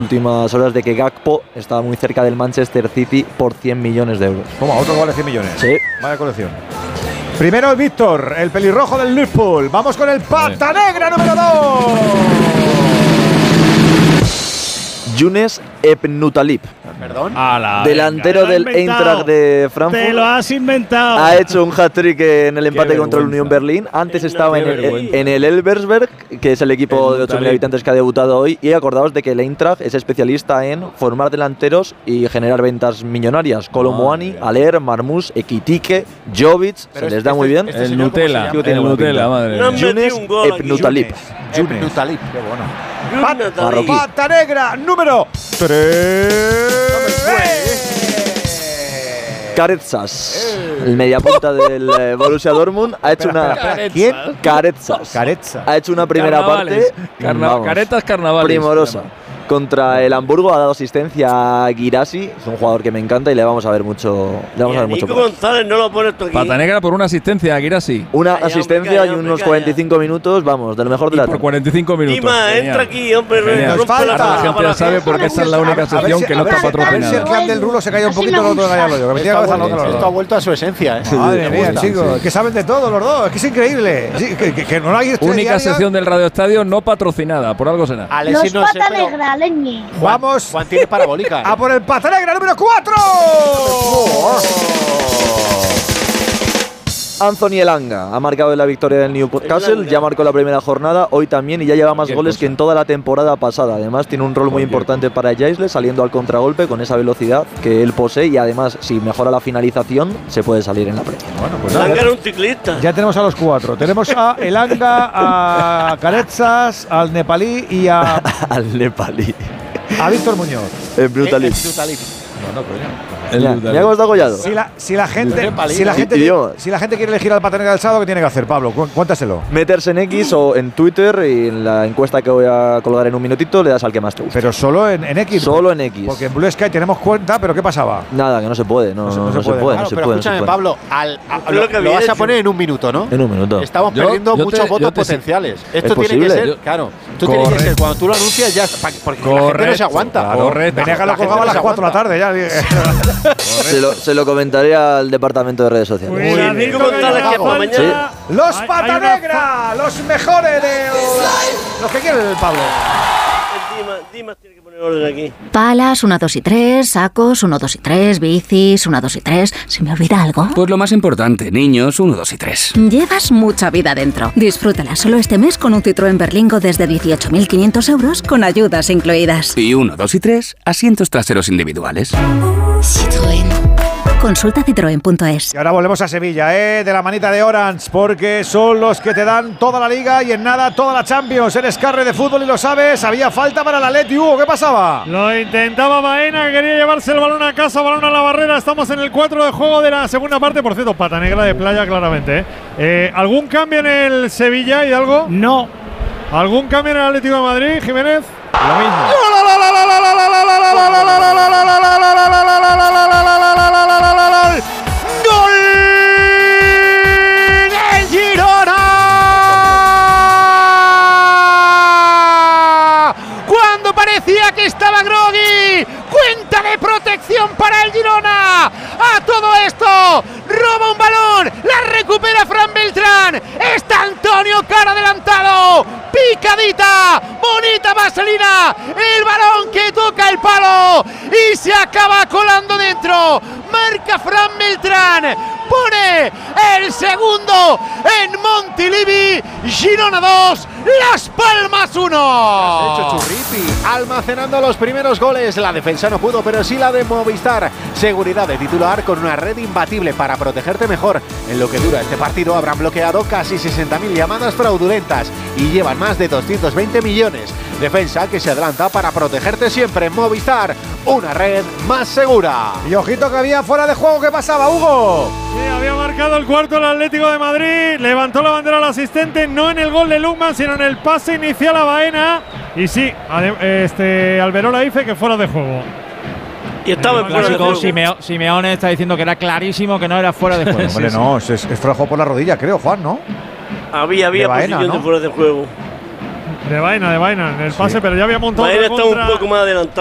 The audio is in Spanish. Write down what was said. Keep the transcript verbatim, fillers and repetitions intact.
últimas horas de que Gakpo estaba muy cerca del Manchester City por cien millones de euros. ¿Cómo? ¿Otro vale cien millones? Sí. Vaya colección. Primero el Víctor, el pelirrojo del Liverpool. Vamos con el pata negra número dos. Younes Ebnutalib. Perdón. Ala, delantero venga, del Eintracht de Frankfurt. Te lo has inventado. Ha hecho un hat-trick en el empate Qué contra el vergüenza. Unión Berlín. Antes Qué estaba en el, vergüenza. en el Elversberg, que es el equipo de ocho mil habitantes que ha debutado hoy. Y acordaos de que el Eintracht es especialista en formar delanteros y generar ventas millonarias. Kolomuani, Aller, Marmoush, Ekitike, Jovic, Pero se les este- da muy bien. este El señor, ¿cómo se Nutella, llama? Tiene el buena Nutella, pinta. madre No mía. me- Younes metió un gol aquí. Ebnutalib. Ebnutalib. Qué bueno. Ebnutalib. Pata, pata negra número tres. Karetsas, el mediapunta del eh, Borussia Dortmund, ha hecho Espera, una. espera, espera. ¿Quién? Karetsas. Carezza. Ha hecho una primera Carnavales. parte. Carna- vamos, caretas carnavales. primorosa. Contra el Hamburgo ha dado asistencia a Guirassi, es un jugador que me encanta y le vamos a ver mucho. Le vamos Y a a ver mucho. Nico por ahí. González no lo pones tú aquí. Pata negra por una asistencia, Guirassi. Una Calla, asistencia hombre, y calla, unos hombre, cuarenta y cinco minutos, vamos, de lo mejor de Y la por tarde. cuarenta y cinco minutos. Dima, Genial. entra aquí, hombre. Genial. rompe falta. la La cara gente para ya sabe gente. porque esta es la única sección que no está A ver si patrocinada. el clan del Rulo se cae un poquito, no te callarlo yo. Que me tiene cabeza loca los Esto ha dos. vuelto a su esencia, ¿eh? Madre Me mía, gusta. chicos, que saben de todo los dos. Es que es increíble. Sí, que, que- que no hay estrella Única diaria. sección del Radio Estadio no patrocinada, por algo será. Alexis Los no sé, pata pero negra, leñe. Juan, Vamos. Juan tiene parabólica. ¿eh? A por el pata negra número cuatro. Anthony Elanga ha marcado la victoria del Newcastle, Elanga. ya marcó la primera jornada, hoy también y ya lleva más Cualquier goles cosa. que en toda la temporada pasada. Además tiene un rol muy Cualquier importante para Jaisle, saliendo al contragolpe con esa velocidad que él posee y además si mejora la finalización se puede salir en la Premier. Bueno, pues nada. Langa era un ciclista. Ya tenemos a los cuatro. Tenemos a Elanga, a Carezas, al nepalí y a, Al nepalí. a Víctor Muñoz. Es brutalísimo. Ebnutalib. No, no, coño. El Mira, Nutella. mira cómo está gollado. Si la, si la gente, Nepalí, si la ¿no? gente, Idioma. si la gente quiere elegir al pata negra del sábado, ¿qué tiene que hacer, Pablo? Cu- Cuéntaselo. Meterse en X o en Twitter y en la encuesta que voy a colgar en un minutito le das al que más te guste. Pero solo en, en X. Solo en X. Porque en Blue Sky tenemos cuenta, pero ¿qué pasaba? Nada, que no se puede, no, No se- no, no se no se puede. puede, Claro, no se pero puede. no se escúchame, puede. Pablo, al, a- Yo creo lo, que lo había vas a hecho. poner en un minuto, ¿no? En un minuto. Estamos Yo- perdiendo yo te- muchos yo votos te- potenciales. Esto tiene posible. que ser, Yo- claro. Tú tienes que ser, Correcto. cuando tú lo anuncias ya, pa- porque la gente no se Correcto, aguanta. claro. Correcto. Venía que La lo gente colgaba a no las se cuatro de la aguanta. tarde ya. Se lo, se lo comentaré al departamento de redes sociales. Nico González, que por mañana. Los Hay- pata hay una negra, los mejores de los que quiere el Pablo. Dima, Dima tiene que poner orden aquí. Palas, uno, dos y tres, sacos, uno, dos y tres, bicis, uno, dos y tres. ¿Se me olvida algo? Pues lo más importante, niños, uno, dos y tres. Llevas mucha vida dentro. Disfrútala solo este mes con un Citroën Berlingo desde dieciocho mil quinientos euros con ayudas incluidas. Y uno, dos y tres, asientos traseros individuales. Citroën. Consulta citroen punto es. Y ahora volvemos a Sevilla, ¿eh? De la manita de Orange, porque son los que te dan toda la Liga y en nada toda la Champions. Eres carre de fútbol y lo sabes. Había falta para el Atleti, Hugo, ¿qué pasaba? Lo intentaba Baena, que quería llevarse el balón a casa, balón a la barrera. Estamos en el cuatro de juego de la segunda parte. Por cierto, pata negra de playa, claramente. ¿eh? Eh, ¿Algún cambio en el Sevilla y algo? No. ¿Algún cambio en el Atlético de Madrid, Jiménez? Lo mismo. ¡Gol del Girona! Cuando parecía que estaba groggy, cuenta de protección para el Girona. A todo esto, roba un balón, la recupera Fran Beltrán. Está Antonio Cara adelantado, picadita, bonita vaselina, el balón que toca el palo y se acaba colando dentro. Marca Fran Beltrán, pone el segundo en Montilivi. Girona dos, Las Palmas uno. Hecho Churripi, almacenando los primeros goles. La defensa no pudo, pero sí la de Movistar. Seguridad de titular con una red imbatible para protegerte mejor. En lo que dura este partido habrán bloqueado casi sesenta mil llamadas fraudulentas y llevan más de doscientos veinte millones. Defensa que se adelanta para protegerte siempre. En Movistar, una red más segura. Y ojito que había fuera de juego, ¿qué pasaba, Hugo? Sí, había marcado el cuarto el Atlético de Madrid. Levantó la bandera al asistente, no en el gol de Lukman, sino en el pase inicial a Baena. Y sí, ade- este Alberola dice que fuera de juego. Y estaba en fuera de Clásico, juego. Simeo- Simeone está diciendo que era clarísimo que no era fuera de juego. Hombre, no, es, es, es fuera de juego por la rodilla, creo, Juan, ¿no? Había, había de Baena, posición ¿no? de fuera de juego. De vaina, de vaina en el pase, Sí. pero ya había montado Baena otra está un contra. poco más adelantado.